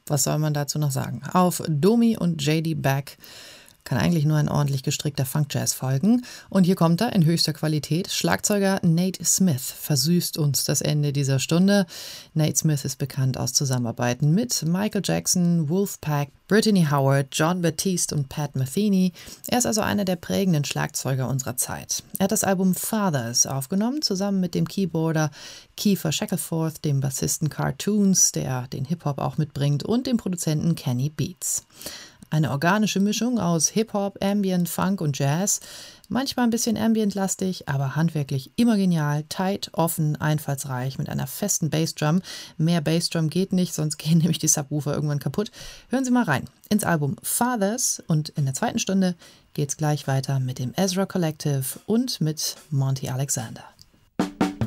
was soll man dazu noch sagen? Auf Domi und JD Beck kann eigentlich nur ein ordentlich gestrickter Funk-Jazz folgen. Und hier kommt er in höchster Qualität. Schlagzeuger Nate Smith versüßt uns das Ende dieser Stunde. Nate Smith ist bekannt aus Zusammenarbeiten mit Michael Jackson, Wolfpack, Brittany Howard, John Batiste und Pat Metheny. Er ist also einer der prägenden Schlagzeuger unserer Zeit. Er hat das Album Fathers aufgenommen, zusammen mit dem Keyboarder Kiefer Shackelford, dem Bassisten Cartoons, der den Hip-Hop auch mitbringt, und dem Produzenten Kenny Beats. Eine organische Mischung aus Hip-Hop, Ambient, Funk und Jazz. Manchmal ein bisschen Ambient-lastig, aber handwerklich immer genial, tight, offen, einfallsreich mit einer festen Bassdrum. Mehr Bassdrum geht nicht, sonst gehen nämlich die Subwoofer irgendwann kaputt. Hören Sie mal rein ins Album Fathers und in der zweiten Stunde geht's gleich weiter mit dem Ezra Collective und mit Monty Alexander.